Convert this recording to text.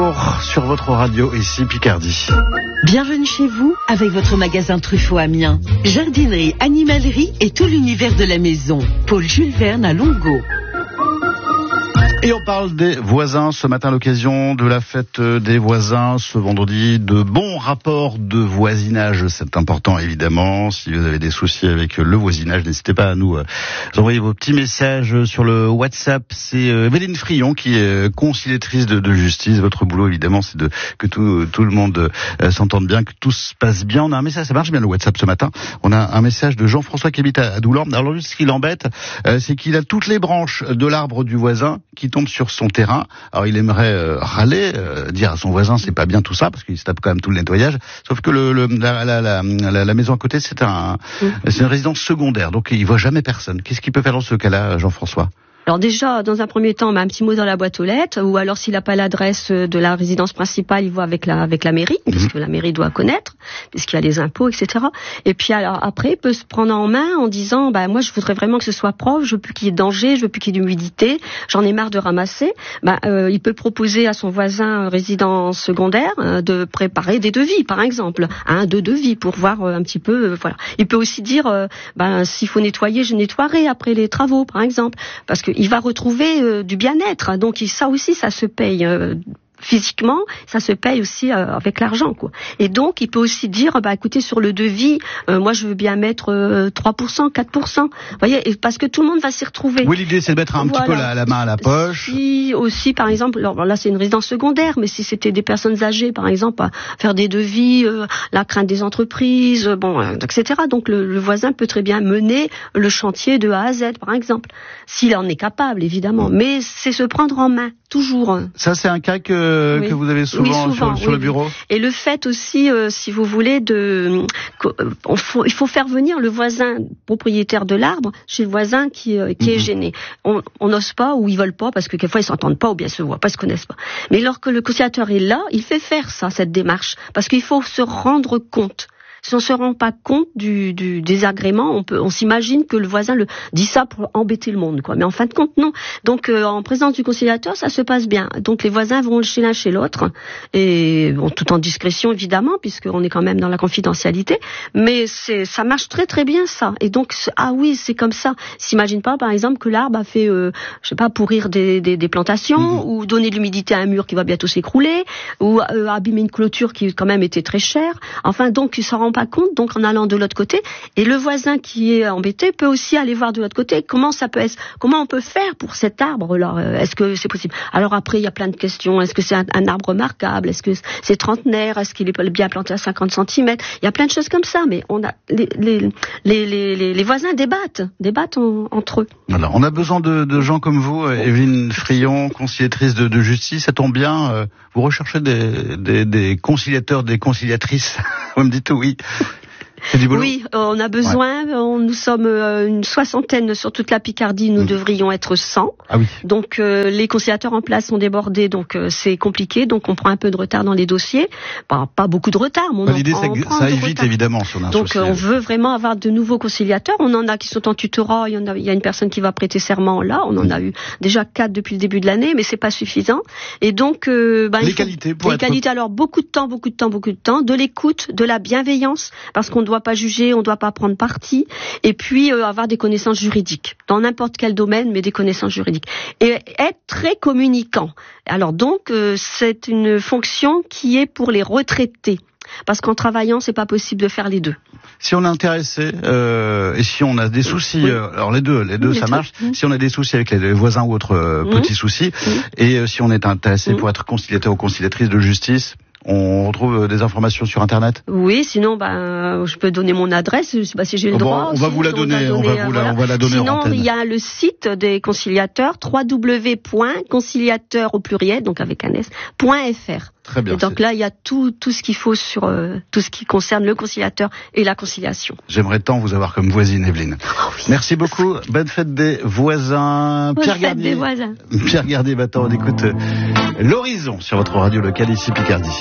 retour sur votre radio, ici Picardie. Bienvenue chez vous avec votre magasin Truffaut Amiens. Jardinerie, animalerie et tout l'univers de la maison. Paul Jules Verne à Longo. Et on parle des voisins ce matin à l'occasion de la fête des voisins ce vendredi. De bons rapports de voisinage, c'est important évidemment. Si vous avez des soucis avec le voisinage, n'hésitez pas à nous envoyer vos petits messages sur le WhatsApp. C'est Evelyne Frion qui est conciliatrice de justice. Votre boulot évidemment, c'est que tout le monde s'entende bien, que tout se passe bien. On a un message, ça marche bien le WhatsApp ce matin. On a un message de Jean-François qui habite à Doulorme. Alors juste ce qui l'embête, c'est qu'il a toutes les branches de l'arbre du voisin qui tombe sur son terrain. Alors il aimerait râler, dire à son voisin c'est pas bien tout ça parce qu'il se tape quand même tout le nettoyage. Sauf que la maison à côté c'est une résidence secondaire, donc il voit jamais personne. Qu'est-ce qu'il peut faire dans ce cas-là, Jean-François ? Alors déjà, dans un premier temps, un petit mot dans la boîte aux lettres, ou alors s'il n'a pas l'adresse de la résidence principale, il voit avec la mairie, puisque la mairie doit connaître, puisqu'il y a les impôts, etc. Et puis alors après, il peut se prendre en main en disant, moi je voudrais vraiment que ce soit propre, je veux plus qu'il y ait de danger, je veux plus qu'il y ait d'humidité, j'en ai marre de ramasser. Il peut proposer à son voisin résident secondaire de préparer des devis, par exemple, 2 devis pour voir un petit peu, voilà. Il peut aussi dire, s'il faut nettoyer, je nettoierai après les travaux, par exemple, parce que il va retrouver du bien-être. Donc ça aussi, ça se paye physiquement, ça se paye aussi avec l'argent, quoi. Et donc, il peut aussi dire, écoutez, sur le devis, moi, je veux bien mettre 3%, 4%. Vous voyez, parce que tout le monde va s'y retrouver. Oui, l'idée, c'est de mettre un petit peu la main à la poche. Si aussi, par exemple, alors là, c'est une résidence secondaire, mais si c'était des personnes âgées, par exemple, à faire des devis, la crainte des entreprises, etc. Donc, le voisin peut très bien mener le chantier de A à Z, par exemple, s'il en est capable, évidemment. Mais c'est se prendre en main, toujours. Ça, c'est un cas que vous avez souvent sur le bureau. Et le fait aussi, si vous voulez, il faut faire venir le voisin propriétaire de l'arbre chez le voisin qui est gêné. On n'ose pas ou ils veulent pas parce que quelquefois ils s'entendent pas ou bien ils se voient pas, ils se connaissent pas. Mais lorsque le conciliateur est là, il fait faire cette démarche parce qu'il faut se rendre compte. Si on se rend pas compte du désagrément, on s'imagine que le voisin dit ça pour embêter le monde, quoi. Mais en fin de compte, non. Donc, en présence du conciliateur, ça se passe bien. Donc, les voisins vont chez l'un chez l'autre, et tout en discrétion évidemment, puisqu'on est quand même dans la confidentialité. Mais ça marche très très bien ça. Et donc, c'est comme ça. S'imagine pas, par exemple, que l'arbre a fait, pourrir des plantations, ou donner de l'humidité à un mur qui va bientôt s'écrouler, ou abîmer une clôture qui quand même était très chère. Enfin, donc, il s'en rend pas compte, donc en allant de l'autre côté, et le voisin qui est embêté peut aussi aller voir de l'autre côté comment on peut faire pour cet arbre là, est-ce que c'est possible. Alors après il y a plein de questions, est-ce que c'est un arbre remarquable, est-ce que c'est trentenaire, est-ce qu'il est bien planté à 50 cm, il y a plein de choses comme ça, mais on a les voisins débattent entre eux. Voilà, on a besoin de gens comme vous, Evelyne Frion, conciliatrice de justice. Ça tombe bien, vous recherchez des conciliateurs, des conciliatrices. Vous me dites oui. Oui, on a besoin. Nous sommes une soixantaine sur toute la Picardie. Nous devrions être 100. Ah oui. Donc les conciliateurs en place sont débordés, donc c'est compliqué. Donc on prend un peu de retard dans les dossiers. Pas beaucoup de retard, mais l'idée, ça évite évidemment si on a un souci. Donc on veut vraiment avoir de nouveaux conciliateurs. On en a qui sont en tutorat. Il y a une personne qui va prêter serment là. On en a eu déjà 4 depuis le début de l'année, mais c'est pas suffisant. Et donc les qualités. Alors beaucoup de temps, de l'écoute, de la bienveillance, parce qu'on doit pas juger, on doit pas prendre parti, et puis avoir des connaissances juridiques dans n'importe quel domaine, mais des connaissances juridiques, et être très communicant. Alors donc c'est une fonction qui est pour les retraités, parce qu'en travaillant c'est pas possible de faire les deux. Si on est intéressé et si on a des soucis, alors les deux ça marche. Si on a des soucis avec les voisins ou autres petits soucis, et si on est intéressé pour être conciliateur ou conciliatrice de justice, on retrouve des informations sur Internet. Oui, sinon, je peux donner mon adresse. Je sais pas si j'ai le droit. On va vous la donner. On va la donner. Sinon, il y a le site des conciliateurs, www.conciliateur au pluriel, donc avec un s.fr. Très bien. Et donc là, il y a tout ce qu'il faut sur tout ce qui concerne le conciliateur et la conciliation. J'aimerais tant vous avoir comme voisine, Evelyne. Oh oui. Merci beaucoup. Bonne fête des voisins. Bonne fête des voisins. Pierre Gardier, maintenant on écoute l'horizon sur votre radio locale ici Picardie.